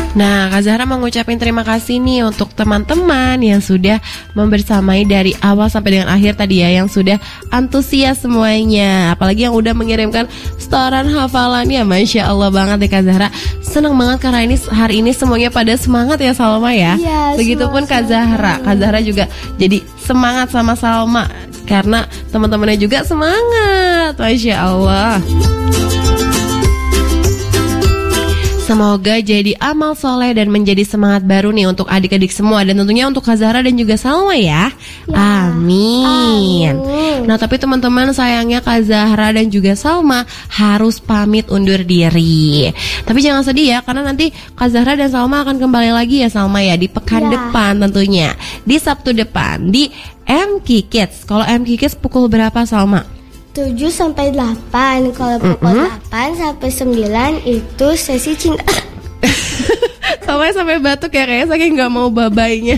Nah, Kak Zahra mau ngucapin terima kasih nih untuk teman-teman yang sudah membersamai dari awal sampai dengan akhir tadi ya, yang sudah antusias semuanya. Apalagi yang udah mengirimkan setoran hafalannya, Masya Allah banget deh Kak Zahra. Senang banget karena hari ini semuanya pada semangat ya Salma ya. Iya, begitupun Kak Zahra. Kak Zahra juga jadi semangat sama Salma karena teman-temannya juga semangat. Masya Allah. Semoga jadi amal soleh dan menjadi semangat baru nih untuk adik-adik semua. Dan tentunya untuk Kak Zahra dan juga Salma ya, amin. Nah tapi teman-teman, sayangnya Kak Zahra dan juga Salma harus pamit undur diri. Tapi jangan sedih ya, karena nanti Kak Zahra dan Salma akan kembali lagi ya Salma ya, di pekan depan tentunya, di Sabtu depan di MK Kids. Kalau MK Kids pukul berapa Salma? 7 sampai 8. Kalau pukul 8 sampai 9 itu sesi cinta. Sampai batuk ya, kayaknya saking gak mau babainya.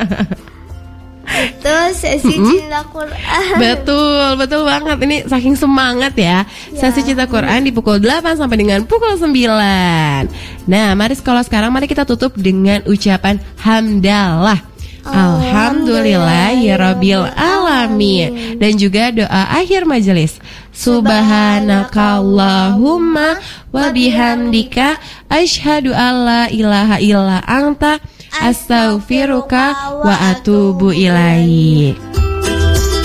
Itu sesi cinta Quran. Betul banget. Ini saking semangat ya. Sesi cinta Quran di pukul 8 sampai dengan pukul 9. Nah, mari sekarang mari kita tutup dengan ucapan hamdalah. Alhamdulillahirabbil alamin. Dan juga doa akhir majelis. Subhanakallahumma wa bihamdika asyhadu alla ilaha illa anta astaghfiruka wa atubu ilaik.